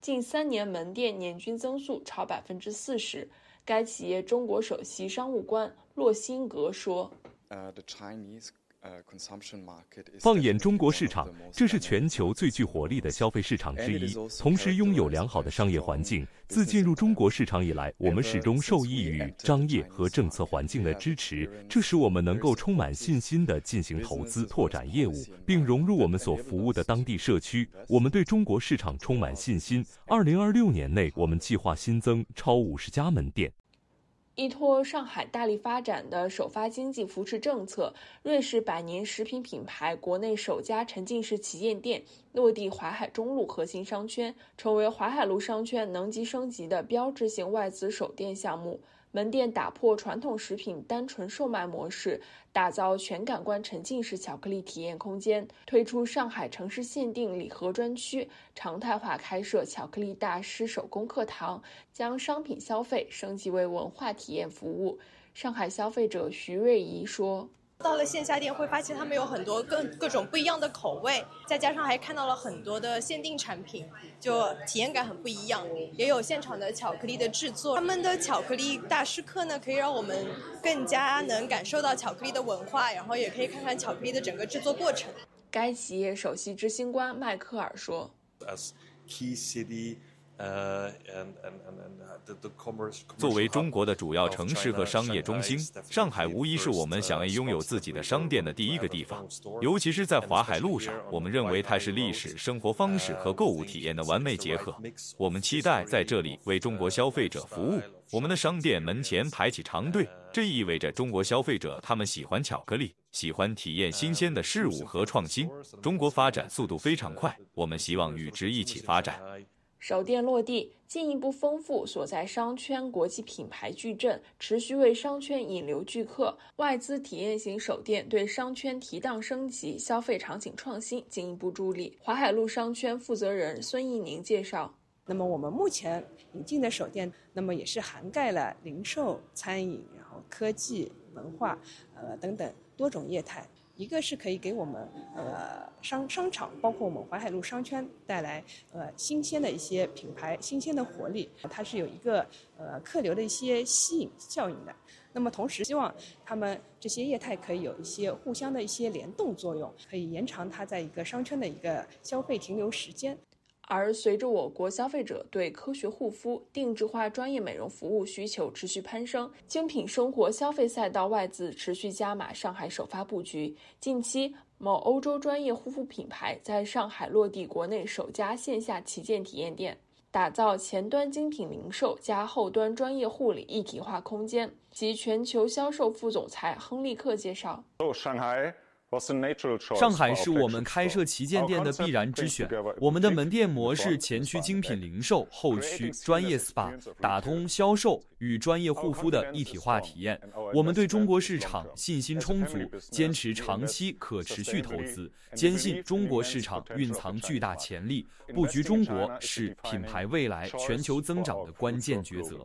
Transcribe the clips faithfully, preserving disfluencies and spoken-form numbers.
近三年门店年均增速超百分之四十。该企业中国首席商务官洛辛格说。 Uh, the Chinese consumption market is 放眼中国市场，这是全球最具活力的消费市场之一，同时拥有良好的商业环境。自进入中国市场以来，我们始终受益于商业和政策环境的支持，这使我们能够充满信心地进行投资、拓展业务，并融入我们所服务的当地社区。我们对中国市场充满信心。二零二六年内，我们计划新增超五十家门店。 依托上海大力发展的首发经济扶持政策，瑞士百年食品品牌国内首家沉浸式旗舰店落地淮海中路核心商圈，成为淮海路商圈能级升级的标志性外资首店项目。门店打破传统食品单纯售卖模式，打造全感官沉浸式巧克力体验空间，推出上海城市限定礼盒专区，常态化开设巧克力大师手工课堂，将商品消费升级为文化体验服务。上海消费者徐瑞怡说， 到了线下店会发现他们有很多各各种不一样的口味，再加上还看到了很多的限定产品，就体验感很不一样。也有现场的巧克力的制作，他们的巧克力大师课呢，可以让我们更加能感受到巧克力的文化，然后也可以看看巧克力的整个制作过程。 该企业首席执行官迈克尔说 As key city Uh, and, and, and the, the commerce, 作为中国的主要城市和商业中心，上海无疑是我们想要拥有自己的商店的第一个地方。尤其是在淮海路上，我们认为它是历史、生活方式和购物体验的完美结合。我们期待在这里为中国消费者服务。我们的商店门前排起长队，这意味着中国消费者他们喜欢巧克力，喜欢体验新鲜的事物和创新。中国发展速度非常快，我们希望与之一起发展。 首店落地，进一步丰富所在商圈国际品牌矩阵，持续为商圈引流聚客。外资体验型首店对商圈提档升级、消费场景创新进一步助力。淮海路商圈负责人孙艺宁介绍， 那么我们目前引进的首店，那么也是涵盖了零售、餐饮，然后科技、文化，呃等等多种业态。一个是可以给我们呃商商场，包括我们淮海路商圈带来呃新鲜的一些品牌、新鲜的活力，它是有一个呃客流的一些吸引效应的。那么同时希望他们这些业态可以有一些互相的一些联动作用，可以延长它在一个商圈的一个消费停留时间。 而随着我国消费者对科学护肤、定制化专业美容服务需求持续攀升，精品生活消费赛道外资持续加码上海首发布局。近期，某欧洲专业护肤品牌在上海落地国内首家线下旗舰体验店，打造前端精品零售加后端专业护理一体化空间。及全球销售副总裁亨利克介绍， 上海上海是我们开设旗舰店的必然之选。我们的门店模式前区精品零售，后区专业 S P A， 打通销售与专业护肤的一体化体验。我们对中国市场信心充足，坚持长期可持续投资，坚信中国市场蕴藏巨大潜力，布局中国是品牌未来全球增长的关键抉择。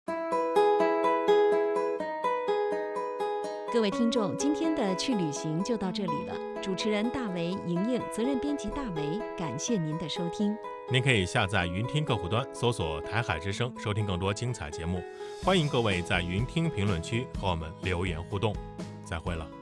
各位听众，今天的去旅行就到这里了。主持人大为、莹莹，责任编辑大为，感谢您的收听。 您可以下载云听客户端，搜索台海之声，收听更多精彩节目。欢迎各位在云听评论区和我们留言互动。再会了。